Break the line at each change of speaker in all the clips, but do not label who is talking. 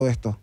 esto?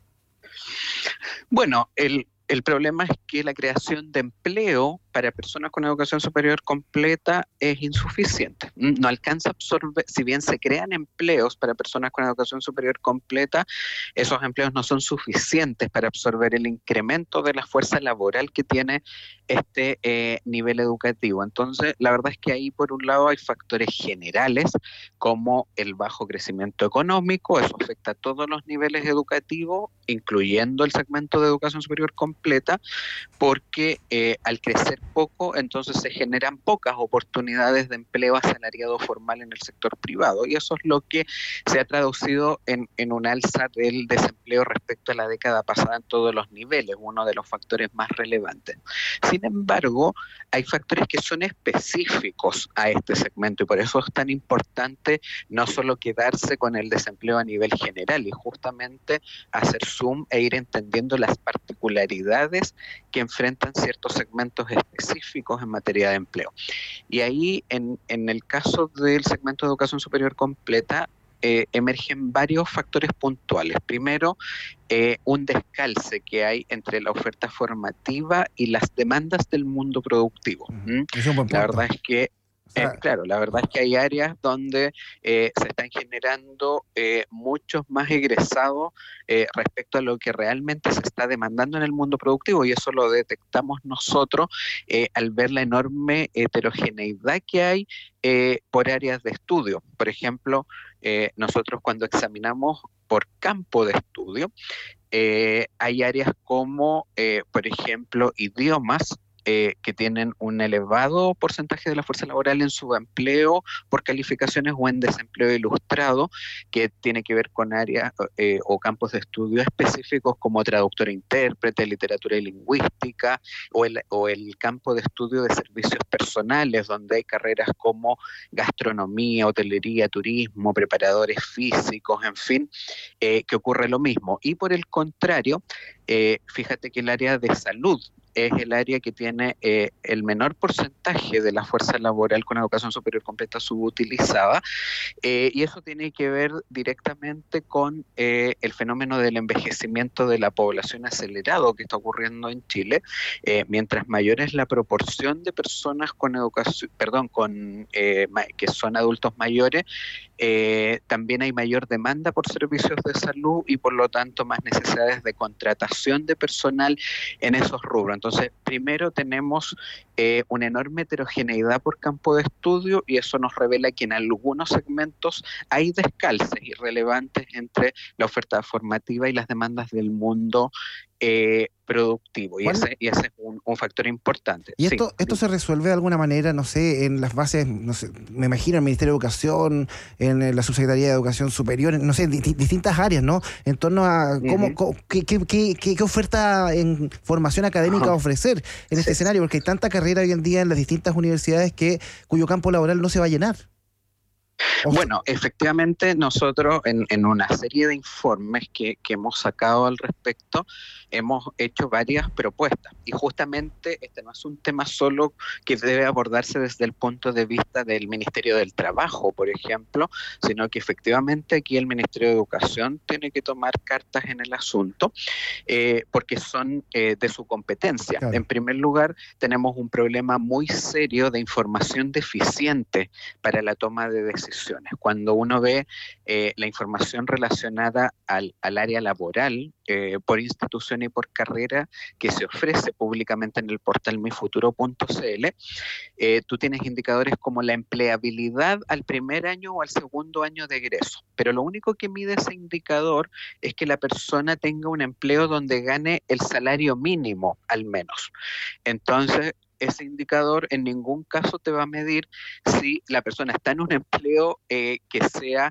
Bueno, el problema es que la creación de empleo para personas con educación superior completa es insuficiente. No alcanza a absorber, si bien se crean empleos para personas con educación superior completa, esos empleos no son suficientes para absorber el incremento de la fuerza laboral que tiene este nivel educativo. Entonces, la verdad es que ahí por un lado hay factores generales como el bajo crecimiento económico, eso afecta a todos los niveles educativos, incluyendo el segmento de educación superior completa, porque al crecer poco, entonces se generan pocas oportunidades de empleo asalariado formal en el sector privado, y eso es lo que se ha traducido en un alza del desempleo respecto a la década pasada en todos los niveles, uno de los factores más relevantes. Sin embargo, hay factores que son específicos a este segmento, y por eso es tan importante no solo quedarse con el desempleo a nivel general, y justamente hacer zoom e ir entendiendo las particularidades que enfrentan ciertos segmentos específicos en materia de empleo. Y ahí, en el caso del segmento de educación superior completa, emergen varios factores puntuales. Primero, un descalce que hay entre la oferta formativa y las demandas del mundo productivo.
Ese es un buen
La
punto.
verdad es que
O sea,
claro, la verdad es que hay áreas donde se están generando muchos más egresados respecto a lo que realmente se está demandando en el mundo productivo, y eso lo detectamos nosotros al ver la enorme heterogeneidad que hay por áreas de estudio. Por ejemplo, nosotros cuando examinamos por campo de estudio, hay áreas como, por ejemplo, idiomas, que tienen un elevado porcentaje de la fuerza laboral en subempleo por calificaciones o en desempleo ilustrado, que tiene que ver con áreas o campos de estudio específicos como traductor e intérprete, literatura y lingüística, o el campo de estudio de servicios personales, donde hay carreras como gastronomía, hotelería, turismo, preparadores físicos, en fin, que ocurre lo mismo. Y por el contrario, fíjate que el área de salud es el área que tiene el menor porcentaje de la fuerza laboral con educación superior completa subutilizada, y eso tiene que ver directamente con el fenómeno del envejecimiento de la población acelerado que está ocurriendo en Chile. Mientras mayor es la proporción de personas con educación, perdón, que son adultos mayores, también hay mayor demanda por servicios de salud y por lo tanto más necesidades de contratación de personal en esos rubros. Entonces, primero tenemos una enorme heterogeneidad por campo de estudio, y eso nos revela que en algunos segmentos hay descalces irrelevantes entre la oferta formativa y las demandas del mundo productivo, y
Juan,
ese es un factor importante.
¿y
Sí,
esto se resuelve de alguna manera, no sé, en las bases, no sé, me imagino en el Ministerio de Educación, en la Subsecretaría de Educación Superior, no sé, en distintas áreas, ¿no? En torno a
uh-huh.
qué oferta en formación académica ofrecer en este
Sí.
escenario, porque hay tanta carrera hoy en día en las distintas universidades cuyo campo laboral no se va a llenar.
Bueno, efectivamente nosotros en una serie de informes que hemos sacado al respecto, hemos hecho varias propuestas, y justamente este no es un tema solo que debe abordarse desde el punto de vista del Ministerio del Trabajo, por ejemplo, sino que efectivamente aquí el Ministerio de Educación tiene que tomar cartas en el asunto, porque son de su competencia. En
Claro.
primer lugar, tenemos un problema muy serio de información deficiente para la toma de decisiones. Cuando uno ve la información relacionada al área laboral, por institución y por carrera, que se ofrece públicamente en el portal mifuturo.cl, tú tienes indicadores como la empleabilidad al primer año o al segundo año de egreso, pero lo único que mide ese indicador es que la persona tenga un empleo donde gane el salario mínimo al menos. Entonces, ese indicador en ningún caso te va a medir si la persona está en un empleo que sea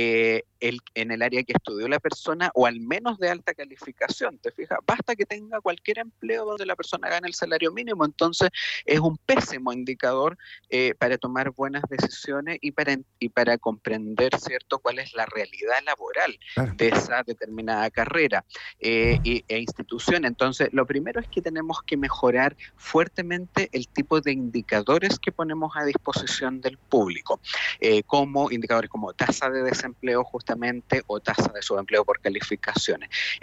en el área que estudió la persona, o al menos de alta calificación. ¿Te fijas? Basta que tenga cualquier empleo donde la persona gane el salario mínimo. Entonces es un pésimo indicador para tomar buenas decisiones y para comprender, ¿cierto?, cuál es la realidad laboral
Claro.
de esa determinada carrera e institución. Entonces, lo primero es que tenemos que mejorar fuertemente justamente el tipo de indicadores que ponemos a disposición del público, como indicadores como tasa de desempleo justamente o tasa de subempleo por calificaciones.